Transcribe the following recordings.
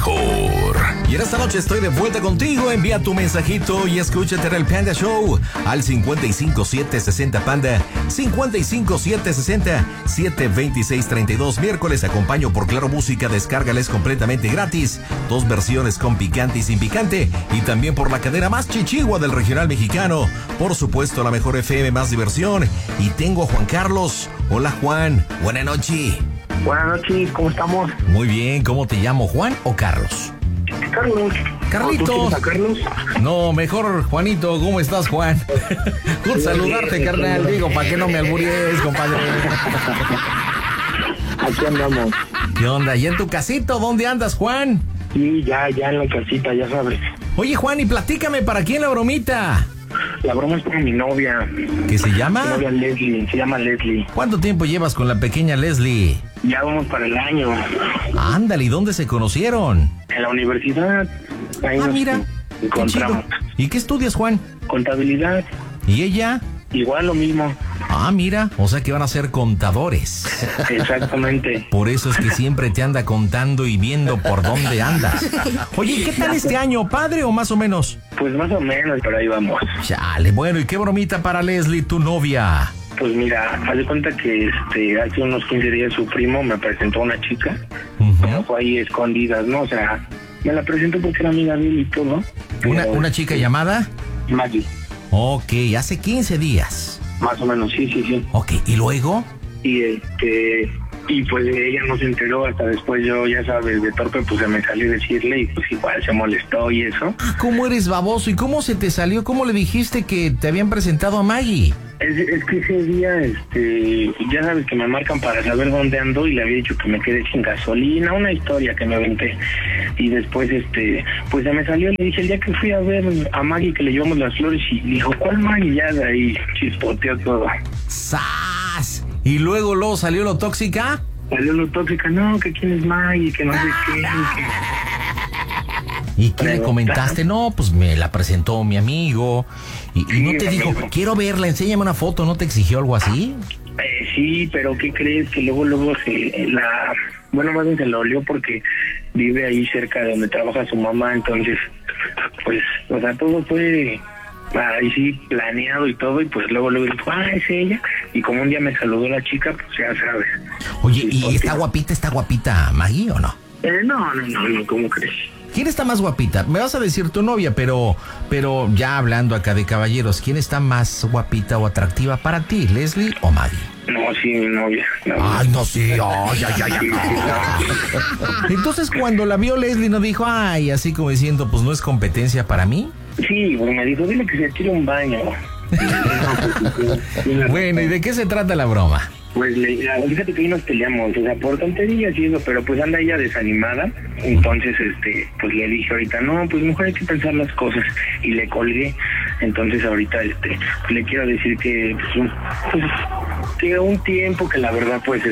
mejor. Y en esta noche estoy de vuelta contigo. Envía tu mensajito y escúchate en el Panda Show al 55760 Panda, 55760-72632. Miércoles acompaño por Claro Música. Descárgales completamente gratis. 2 versiones con picante y sin picante. Y también por la cadena más chichigua del regional mexicano. Por supuesto, la mejor FM, más diversión. Y tengo a Juan Carlos. Hola, Juan. Buenas noches. Buenas noches, ¿cómo estamos? Muy bien, ¿cómo te llamo, Juan o Carlos? Carlos. Carlitos. ¿A Carlos? No, mejor Juanito. ¿Cómo estás, Juan? Por saludarte, carnal. Digo, para que no me alburies, compadre. Aquí andamos. ¿Qué onda? ¿Y en tu casito? ¿Dónde andas, Juan? Sí, ya en la casita, ya sabes. Oye, Juan, y platícame, ¿para quién la bromita? La broma es para mi novia. ¿Qué se llama? Mi novia Leslie, se llama Leslie. ¿Cuánto tiempo llevas con la pequeña Leslie? Ya vamos para el año. Ándale, ¿y dónde se conocieron? En la universidad. Ahí nos mira. encontramos. ¿Y qué estudias, Juan? Contabilidad. ¿Y ella? Igual lo mismo. Ah, mira, o sea que van a ser contadores. Exactamente. Por eso es que siempre te anda contando y viendo por dónde andas. Oye, ¿qué tal este año? ¿Padre o más o menos? Pues más o menos, pero ahí vamos. Chale, bueno, ¿y qué bromita para Leslie, tu novia? Pues mira, haz de cuenta que hace unos 15 días su primo me presentó a una chica. Uh-huh. Fue ahí escondidas, ¿no? O sea, me la presentó porque era amiga de él y todo. ¿Una chica llamada? Maggie. Ok, hace 15 días. Más o menos, sí. Ok, ¿y luego? Y pues ella no se enteró hasta después. Yo, ya sabes, de torpe, pues se me salió decirle y pues igual se molestó y eso. Ah, ¿cómo eres baboso? ¿Y cómo se te salió? ¿Cómo le dijiste que te habían presentado a Maggie? Es que ese día, ya sabes que me marcan para saber dónde ando y le había dicho que me quedé sin gasolina, una historia que me aventé. Y después, pues se me salió, le dije el día que fui a ver a Maggie que le llevamos las flores y dijo, ¿cuál Maggie? Ya de ahí chispoteó todo. ¡Sas! ¿Y luego salió lo tóxica? Salió lo tóxica, no, que quién es Maggie, que no sé qué. ¿Y qué le comentaste? No, pues me la presentó mi amigo. Y Sí, no te dijo, amigo. Quiero verla, enséñame una foto, ¿no te exigió algo así? Sí, pero ¿qué crees? Que luego bueno, más bien se lo olió porque vive ahí cerca de donde trabaja su mamá, entonces, pues, o sea, todo fue ahí sí planeado y todo, y pues luego dijo, es ella, y como un día me saludó la chica, pues ya sabes. Oye, ¿y está guapita Maggie o no? No, ¿cómo crees? ¿Quién está más guapita? Me vas a decir tu novia, pero ya hablando acá de caballeros, ¿quién está más guapita o atractiva para ti, Leslie o Maggie? No, sí, mi novia. No. Ay, no, sí, ay. Entonces, cuando la vio Leslie, ¿no dijo, así como diciendo, pues no es competencia para mí? Sí, pues me dijo, dile que se tire un baño. Bueno, ¿y de qué se trata la broma? Pues fíjate que ahí nos peleamos, o sea, por tonterías y eso, pero pues anda ella desanimada, entonces pues le dije ahorita, no, pues mejor hay que pensar las cosas, y le colgué. Entonces ahorita pues le quiero decir que que un tiempo que la verdad pues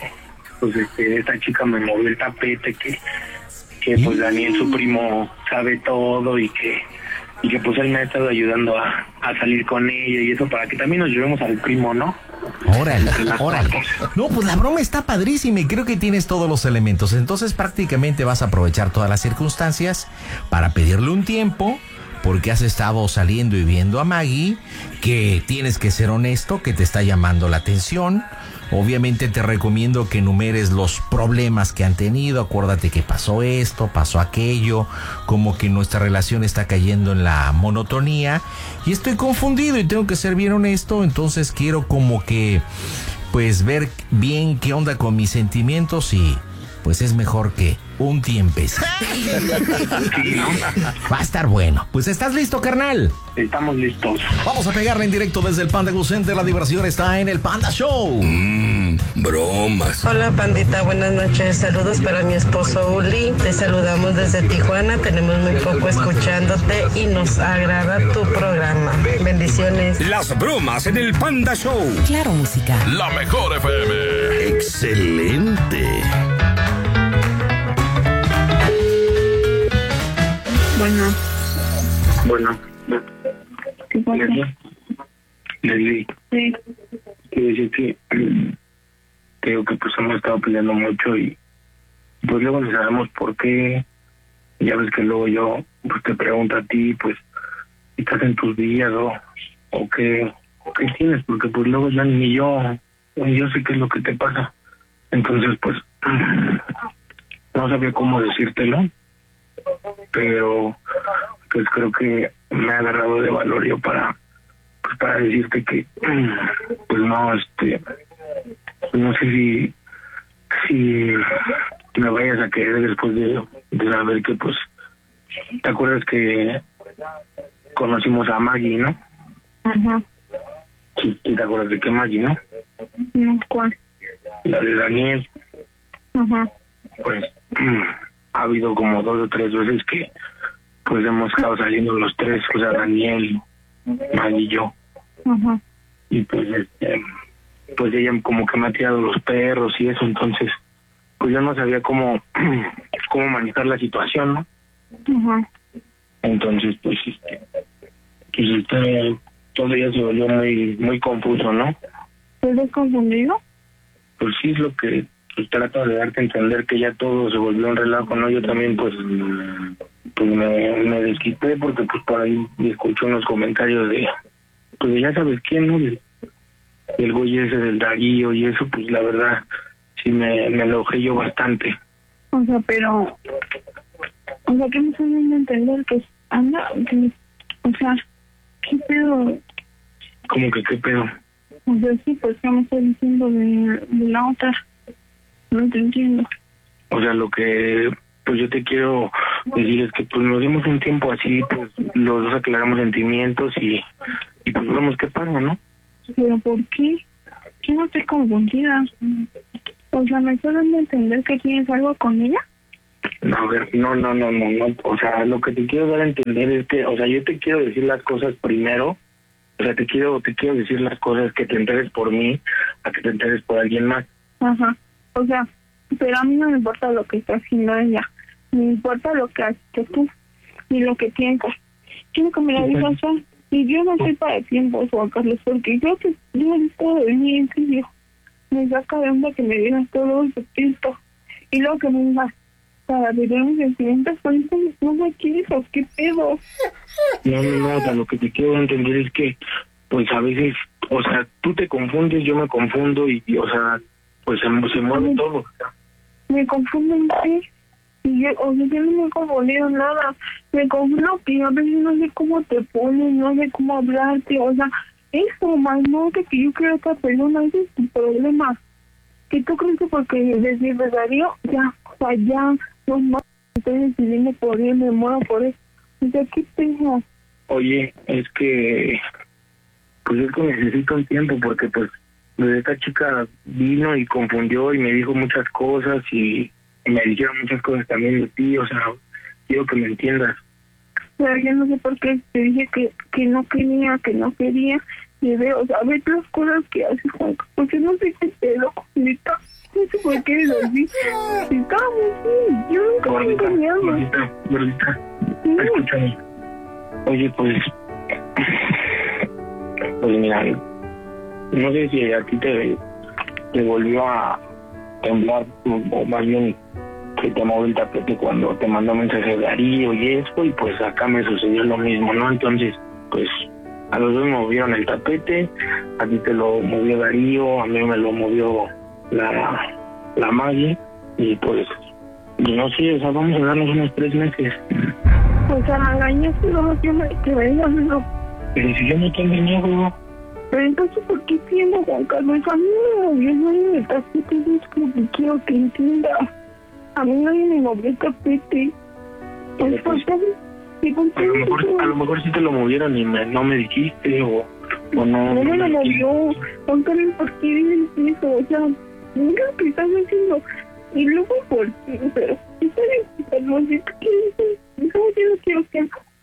esta chica me movió el tapete, que pues Daniel, su primo, sabe todo y que pues él me ha estado ayudando a salir con ella y eso, para que también nos llevemos al primo, ¿no? Órale. No, pues la broma está padrísima y creo que tienes todos los elementos. Entonces prácticamente vas a aprovechar todas las circunstancias para pedirle un tiempo, porque has estado saliendo y viendo a Maggie, que tienes que ser honesto, que te está llamando la atención. Obviamente te recomiendo que enumeres los problemas que han tenido. Acuérdate que pasó esto, pasó aquello, como que nuestra relación está cayendo en la monotonía y estoy confundido y tengo que ser bien honesto. Entonces quiero como que pues ver bien qué onda con mis sentimientos y pues es mejor que un tiempecito. Va a estar bueno. Pues ¿estás listo, carnal? Estamos listos. Vamos a pegarle en directo desde el Panda Go Center. La diversión está en el Panda Show. Bromas. Hola, pandita, buenas noches. Saludos para mi esposo Uli. Te saludamos desde Tijuana. Tenemos muy poco escuchándote y nos agrada tu programa. Bendiciones. Las bromas en el Panda Show. Claro, música. La mejor FM. Excelente. Bueno. ¿Qué pasa? Leslie, Sí. quiero decir que creo que pues hemos estado peleando mucho y pues luego no sabemos por qué, Ya ves que luego yo pues te pregunto a ti, pues, si estás en tus días o qué tienes, porque pues luego ya ni yo sé qué es lo que te pasa. Entonces, pues, no sabía cómo decírtelo, pero pues creo que me ha agarrado de valor yo para decirte que, pues no, no sé si me vayas a querer después de saber que, pues, ¿te acuerdas que conocimos a Maggie, no? Ajá. Sí, ¿te acuerdas de qué Maggie, no? No, ¿cuál? La de Daniel. Ajá. Pues ha habido como 2 o 3 veces que pues hemos estado saliendo los 3, o sea, Daniel, Maggie y yo. Ajá. Y pues pues ella como que me ha tirado los perros y eso, entonces pues yo no sabía cómo manejar la situación, ¿no? Ajá. Entonces pues todo ya se volvió muy confuso, ¿no? ¿Estás confundido? Pues sí, es lo que pues trato de darte a entender, que ya todo se volvió un relajo, ¿no? Yo también pues me desquité porque pues por ahí escuché unos comentarios de ya sabes quién, ¿no? El güey ese del Darío y eso, pues la verdad sí me enojé yo bastante. O sea, pero... O sea, que me estás dando a entender que anda... o sea, ¿qué pedo? ¿Cómo que qué pedo? O sea, sí, pues, ¿qué me estás diciendo de la otra? No te entiendo. O sea, lo que pues yo te quiero decir es que pues nos dimos un tiempo así, pues los dos aclaramos sentimientos y pues vemos qué pasa, ¿no? ¿Pero por qué? Yo no estoy confundida. O sea, ¿me estás dando a entender que tienes algo con ella? No, a ver, no. O sea, lo que te quiero dar a entender es que, o sea, yo te quiero decir las cosas primero. O sea, te quiero decir las cosas, que te enteres por mí, a que te enteres por alguien más. Ajá. O sea, pero a mí no me importa lo que está haciendo ella. Me importa lo que haces tú y lo que piensas. Quiero que me lo digas ya. Y yo no soy para tiempos, Juan Carlos, porque yo he estado de mí, en serio. Me saca de onda que me digas todo eso, esto. Y luego que me digas, para vivir mis sentimientos, pues no me quieres, ¿qué pedo? No, o sea, lo que te quiero entender es que, pues a veces, o sea, tú te confundes, yo me confundo y o sea, pues se mueve todo. Me confundo en qué. Y yo no me he confundido nada. Me confundo que a veces no sé cómo te pones, no sé cómo hablarte. O sea, eso, más no que yo creo que otra persona, ese es tu problema. Que tú crees que porque desde Darío, ya, o sea, ya, no más, estoy decidiendo por él, me muero por él. O sea, ¿qué pasa? Oye, es que necesito un tiempo porque pues esta chica vino y confundió y me dijo muchas cosas y me dijeron muchas cosas también de ti, o sea, quiero que me entiendas. Pero yo no sé por qué te dije que no quería, y veo, o sea, ve las cosas que haces, Juan, porque no sé qué pedo, neta, no sé por qué eres así. Estamos, sí, yo nunca me he engañado. Gordita, escúchame. Oye, pues mira, no sé si a ti te volvió a temblar, o más bien que te movió el tapete cuando te mandó mensaje de Darío y eso, y pues acá me sucedió lo mismo, ¿no? Entonces, pues a los dos movieron el tapete, a ti te lo movió Darío, a mí me lo movió la Maggie, y pues no sé, o sea, vamos a darnos unos 3 meses. O sea, me engañaste, no, que me digas eso. Pero si yo no te engañé, Pero entonces, ¿por qué entiendo, Juan Carlos? A mí me movió nadie el tapete, es como que quiero que entienda. A mí nadie me movió el tapete. Es por qué. A lo mejor sí te lo movieron y no me dijiste, o no. No me lo movió. Juan Carlos, ¿por qué dices eso? O sea, mira lo que estás haciendo. Y luego, ¿por qué? Pero, está bien, no sé qué dices. No, yo no quiero que...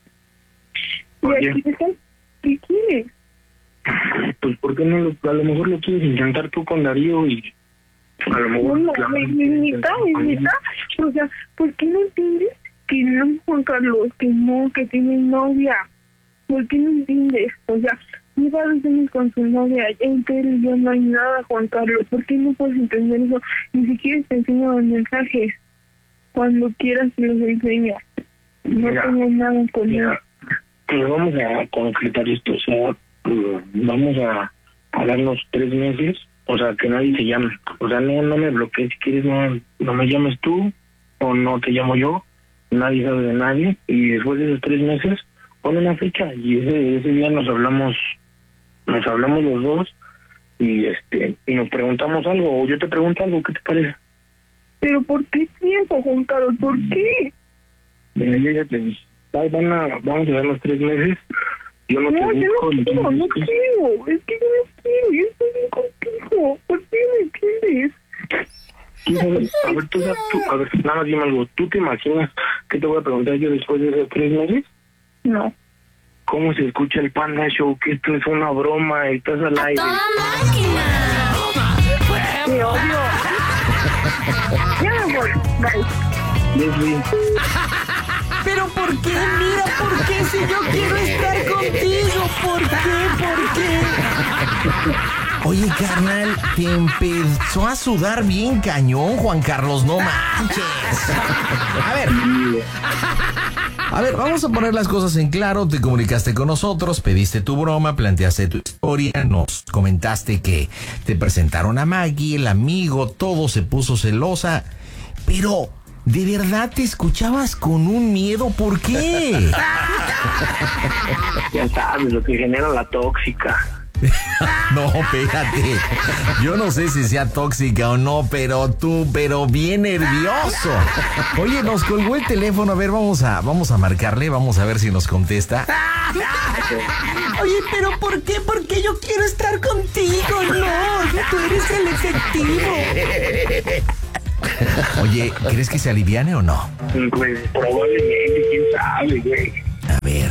Y aquí estás, ¿qué quieres? Pues, ¿por qué no a lo mejor lo quieres intentar tú con Darío y a lo mejor... No, neta, o sea, ¿por qué no entiendes que no, Juan Carlos, que no, que tienes novia? ¿Por qué no entiendes? O sea, lleva 2 años con su novia, entre él y yo no hay nada, Juan Carlos. ¿Por qué no puedes entender eso? Ni siquiera te enseño los mensajes. Cuando quieras te los enseño. No Mira, tengo nada con él. mira, pues vamos a concretar esto, o sea, vamos a darnos 3 meses, o sea, que nadie se llame, o sea, no me bloquees, si quieres no me llames tú, o no te llamo yo, nadie sabe de nadie, y después de esos 3 meses, pon una fecha, y ese día nos hablamos los dos, y nos preguntamos algo, o yo te pregunto algo, ¿qué te parece? ¿Pero por qué tiempo, Juan Carlos? ¿Por qué? Mira, yo ya te dije, vamos a dar los 3 meses, yo no te No, yo busco, no ni te quiero, no busco. quiero. Es que yo no quiero, yo estoy bien contigo. ¿Por qué me quieres? A ver, a ver, nada más dime algo, ¿tú te imaginas que te voy a preguntar yo después de esos 3 meses? No. ¿Cómo se escucha el Panda Show? Que esto es una broma, estás al aire. Te odio. Ya me voy. Bye. Leslie, Pero ¿por qué? Mira, ¿por qué si yo quiero estar contigo? ¿Por qué? Oye, carnal, te empezó a sudar bien cañón, Juan Carlos, no manches. A ver, vamos a poner las cosas en claro. Te comunicaste con nosotros, pediste tu broma, planteaste tu historia, nos comentaste que te presentaron a Maggie, el amigo, todo se puso celosa, pero ¿de verdad te escuchabas con un miedo? ¿Por qué? ya sabes lo que genera la tóxica. No, espérate. Yo no sé si sea tóxica o no, pero bien nervioso. Oye, nos colgó el teléfono. A ver, vamos a marcarle, vamos a ver si nos contesta. Oye, pero ¿por qué? Porque yo quiero estar contigo. No, tú eres el efectivo. Oye, ¿crees que se aliviane o no? Pues probablemente, quién sabe, güey. A ver.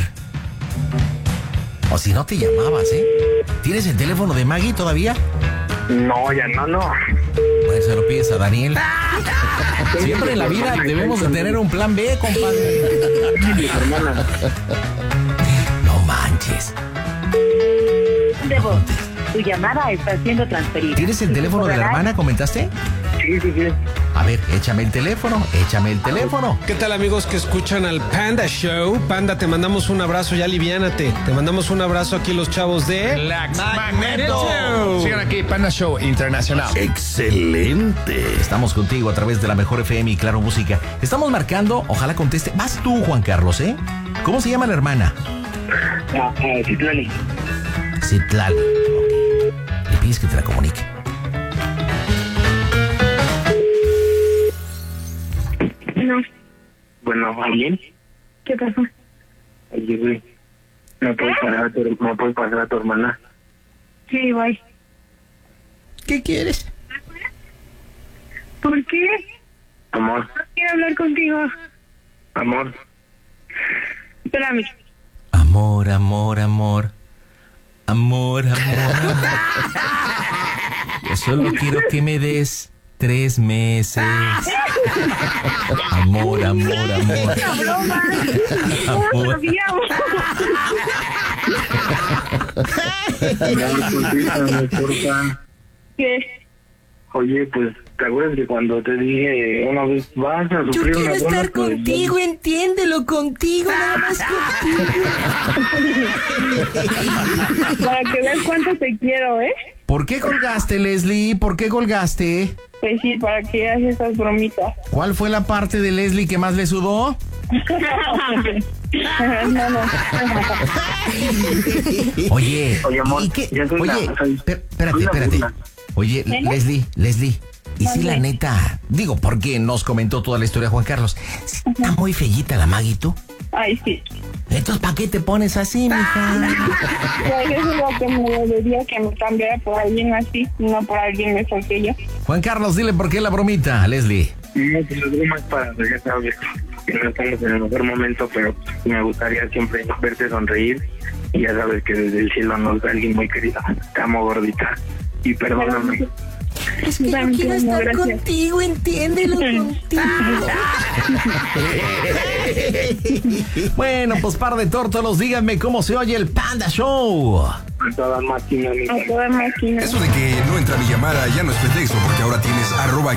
O si no te llamabas, ¿eh? ¿Tienes el teléfono de Maggie todavía? No, ya no. Pues se lo pides a Daniel. Siempre en la vida debemos de tener un plan B, compadre. Hermana. No manches. Debo. Tu llamada está siendo transferida. ¿Tienes el teléfono de la hermana, comentaste? Sí. A ver, échame el teléfono. ¿Qué tal, amigos que escuchan al Panda Show? Panda, te mandamos un abrazo, ya aliviánate. Te mandamos un abrazo aquí los chavos de Magneto. Sigan aquí, Panda Show Internacional. Excelente. Estamos contigo a través de la Mejor FM y Claro Música. Estamos marcando, ojalá conteste. Vas tú, Juan Carlos, ¿eh? ¿Cómo se llama la hermana? Citlali. Citlali. Ok. Le pides que te la comunique. No. Bueno, ¿alguien? ¿Qué pasó? Oye, güey, ¿me puedes pasar a tu hermana? Sí, bye. ¿Qué quieres? ¿Por qué? Amor, No quiero hablar contigo. amor. Espérame. Amor. Yo solo quiero que me des 3 meses. Amor. ¡Una broma! Amor. ¿Cómo sabíamos? Amor, porfa. ¿Qué? Oye, pues, ¿te acuerdas que cuando te dije una vez vas a Yo sufrir quiero una broma? estar contigo, entiéndelo, contigo, nada más contigo. Para que veas cuánto te quiero, ¿eh? ¿Por qué colgaste, Leslie? ¿Por qué colgaste? Pues sí, para que hagas esas bromitas. ¿Cuál fue la parte de Leslie que más le sudó? No. Oye, Oye, amor, ¿y qué? ya soy Oye, espérate. Oye, Leslie, y si la neta, digo, porque nos comentó toda la historia Juan Carlos, está muy fellita la Maggie, ¿tú? Ay, sí. Entonces, ¿para qué te pones así, mija? Pues eso es lo que me debería que me cambiara por alguien así, no por alguien mejor que yo. Juan Carlos, dile por qué la bromita, Leslie. No, pues la broma es para, ya sabes, que no estamos en el mejor momento, pero me gustaría siempre verte sonreír. Y ya sabes que desde el cielo nos da alguien muy querido. Te amo, gordita. Y perdóname. Es que yo quiero estar contigo, entiéndelo, contigo. Bueno, pues par de tórtolos, díganme cómo se oye el Panda Show. A toda máquina. A toda máquina. Eso de que no entra mi llamada ya no es pretexto, porque ahora tienes @